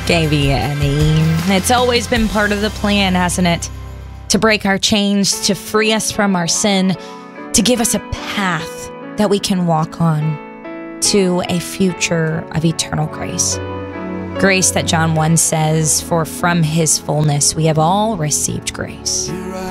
KVNE. It's always been part of the plan, hasn't it? To break our chains, to free us from our sin, to give us a path that we can walk on to a future of eternal grace. Grace that John 1 says, for from his fullness we have all received grace.